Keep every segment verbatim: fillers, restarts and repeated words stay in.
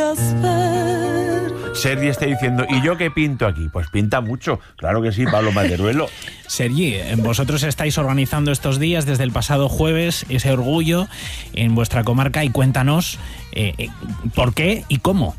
puedas ver. Sergi está diciendo, ¿y yo qué pinto aquí? Pues pinta mucho, claro que sí, Pablo Maderuelo. Sergi, vosotros estáis organizando estos días desde el pasado jueves ese orgullo en vuestra comarca, y cuéntanos eh, eh, por qué y cómo.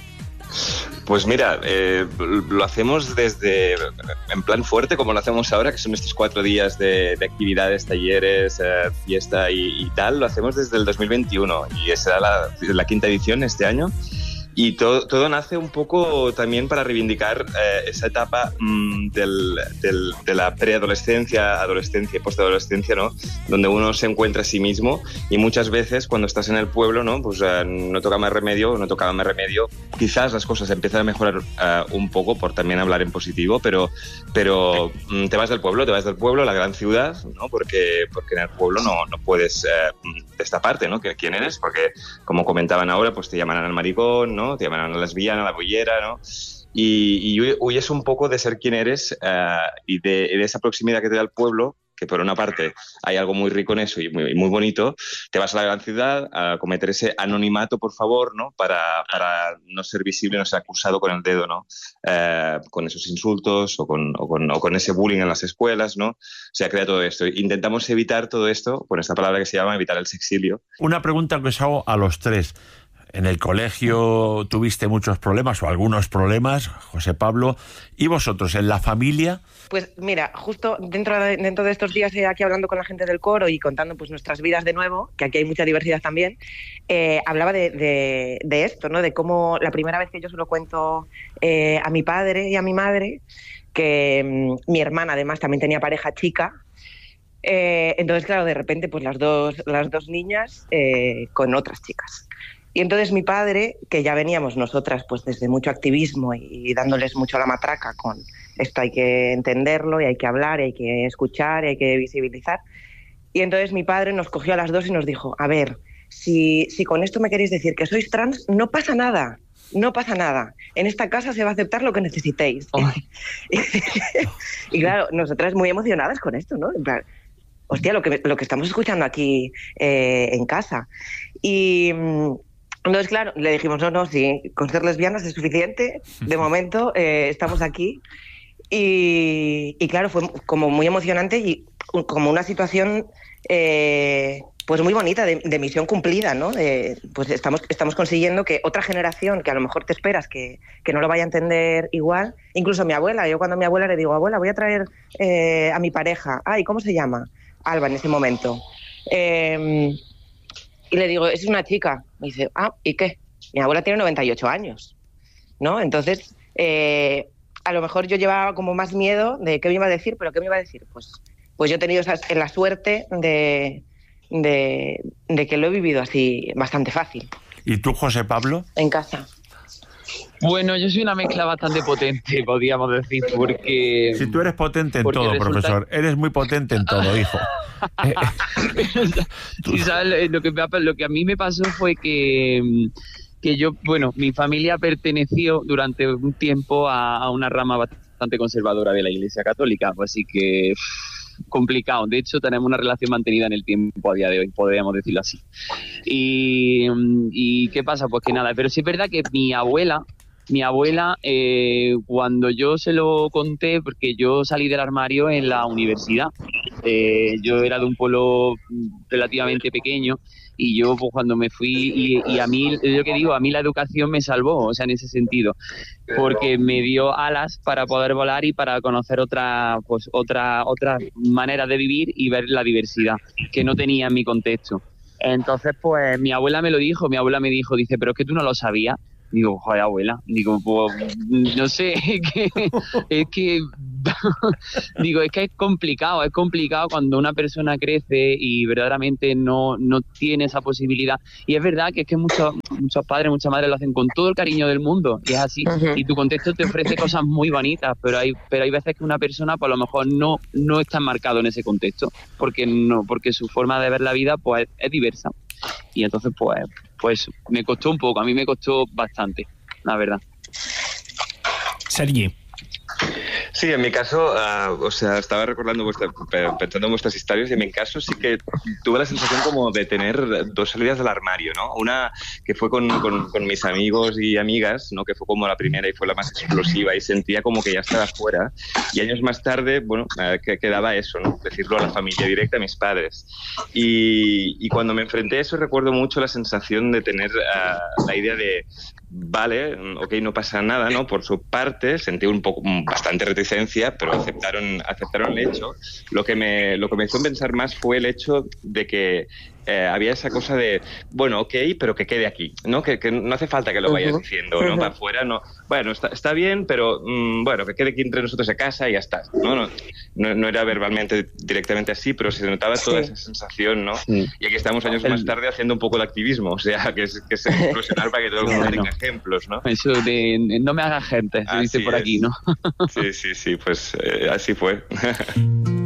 Pues mira, eh, lo hacemos desde, en plan fuerte, como lo hacemos ahora, que son estos cuatro días de, de actividades, talleres, eh, fiesta y, y tal, lo hacemos desde el dos mil veintiuno, y será la, la quinta edición este año. Y todo, todo nace un poco también para reivindicar eh, esa etapa mmm, del, del, de la preadolescencia, adolescencia y postadolescencia, ¿no? Donde uno se encuentra a sí mismo, y muchas veces cuando estás en el pueblo, ¿no? Pues eh, no toca más remedio, no tocaba más remedio. Quizás las cosas empiezan a mejorar uh, un poco, por también hablar en positivo, pero, pero mm, te vas del pueblo, te vas del pueblo a la gran ciudad, ¿no? Porque, porque en el pueblo no, no puedes eh, destaparte, ¿no? ¿Quién eres? Porque, como comentaban ahora, pues te llaman al maricón, ¿no? Te llaman a la lesbiana, a la bollera, ¿no? Y, y huyes un poco de ser quien eres uh, y de, de esa proximidad que te da el pueblo, que por una parte hay algo muy rico en eso y muy, muy bonito. Te vas a la gran ciudad a cometer ese anonimato, por favor, ¿no? Para, para no ser visible, no ser acusado con el dedo, ¿no? Uh, con esos insultos o con, o, con, o con ese bullying en las escuelas, ¿no? Se crea todo esto. Intentamos evitar todo esto con esta palabra que se llama evitar el sexilio. Una pregunta que os hago a los tres. ¿En el colegio tuviste muchos problemas o algunos problemas, José Pablo? ¿Y vosotros, en la familia? Pues mira, justo dentro de, dentro de estos días, eh, aquí hablando con la gente del coro y contando pues nuestras vidas de nuevo, que aquí hay mucha diversidad también, eh, hablaba de, de, de esto, ¿no? De cómo la primera vez que yo se lo cuento eh, a mi padre y a mi madre, que mmm, mi hermana además también tenía pareja chica, eh, entonces claro, de repente pues las dos, las dos niñas eh, con otras chicas. Y entonces mi padre, que ya veníamos nosotras pues desde mucho activismo y, y dándoles mucho a la matraca con esto, hay que entenderlo y hay que hablar y hay que escuchar y hay que visibilizar. Y entonces mi padre nos cogió a las dos y nos dijo, a ver, si, si con esto me queréis decir que sois trans, no pasa nada, no pasa nada. En esta casa se va a aceptar lo que necesitéis. Oh. y, y claro, nosotras muy emocionadas con esto, ¿no? En plan, hostia, lo que, lo que estamos escuchando aquí eh, en casa. Y... Entonces, claro, le dijimos, no, no, sí, con ser lesbianas es suficiente, de momento eh, estamos aquí. Y, y claro, fue como muy emocionante y como una situación eh, pues muy bonita, de, de misión cumplida, ¿no? De, pues estamos, estamos consiguiendo que otra generación, que a lo mejor te esperas que, que no lo vaya a entender igual, incluso mi abuela, yo cuando a mi abuela le digo, abuela, voy a traer eh, a mi pareja, ay, ¿cómo se llama? Alba, en ese momento. Eh, Y le digo, es una chica. Me dice, ah, ¿y qué? Mi abuela tiene noventa y ocho años, ¿no? Entonces, eh, a lo mejor yo llevaba como más miedo de qué me iba a decir, pero ¿qué me iba a decir? Pues, pues yo he tenido la suerte de, de, de que lo he vivido así bastante fácil. ¿Y tú, José Pablo? En casa. Bueno, yo soy una mezcla bastante potente, podríamos decir, porque... Si tú eres potente en todo, resulta... profesor, eres muy potente en todo, hijo. Sí, ¿sabes? Lo que, lo que a mí me pasó fue que, que yo, bueno, mi familia perteneció durante un tiempo a, a una rama bastante conservadora de la Iglesia Católica, así que complicado. De hecho, tenemos una relación mantenida en el tiempo a día de hoy, podríamos decirlo así. Y, y ¿qué pasa? Pues que nada, pero sí es verdad que mi abuela, mi abuela, eh, cuando yo se lo conté, porque yo salí del armario en la universidad, eh, yo era de un pueblo relativamente pequeño, y yo pues cuando me fui, y, y a mí, yo que digo, a mí la educación me salvó, o sea, en ese sentido, porque me dio alas para poder volar y para conocer otra, pues otra, otra manera de vivir y ver la diversidad que no tenía en mi contexto. Entonces, pues mi abuela me lo dijo, mi abuela me dijo, dice, pero es que tú no lo sabías. Digo, joder, abuela, digo, pues, no sé, es que, es que digo, es que es complicado, es complicado cuando una persona crece y verdaderamente no, no tiene esa posibilidad. Y es verdad que es que muchos, muchos padres, muchas madres lo hacen con todo el cariño del mundo, y es así, uh-huh. Y tu contexto te ofrece cosas muy bonitas, pero hay, pero hay veces que una persona, pues a lo mejor no, no está enmarcado en ese contexto, porque no, porque su forma de ver la vida, pues, es diversa. Y entonces, pues, pues me costó un poco, a mí me costó bastante, la verdad. Sergi. Sí, en mi caso, uh, o sea, estaba recordando, vuestra, pensando en vuestras historias, y en mi caso sí que tuve la sensación como de tener dos salidas del armario, ¿no? Una que fue con, con, con mis amigos y amigas, ¿no? Que fue como la primera y fue la más explosiva, y sentía como que ya estaba fuera. Y años más tarde, bueno, uh, que quedaba eso, ¿no? Decirlo a la familia directa, a mis padres. Y, y cuando me enfrenté a eso, recuerdo mucho la sensación de tener uh, la idea de, vale, ok, no pasa nada, ¿no? Por su parte, sentí un poco, bastante reticencia, pero aceptaron, aceptaron el hecho. Lo que me, lo que me hizo pensar más fue el hecho de que eh, había esa cosa de, bueno, ok, pero que quede aquí, ¿no? Que, que no hace falta que lo vayas uh-huh. diciendo, ¿no? Uh-huh. Para afuera, no. Bueno, está, está bien, pero mmm, bueno, que quede aquí entre nosotros a casa y ya está, ¿no? No, no, no era verbalmente directamente así, pero se notaba toda sí. esa sensación, ¿no? Sí. Y aquí estamos años el... más tarde haciendo un poco de activismo, o sea, que es, que es explosionar para que todo el mundo tenga ejemplos, ¿no? Eso de no me haga gente, se así dice por es. Aquí, ¿no? Sí, sí, sí, pues eh, así fue.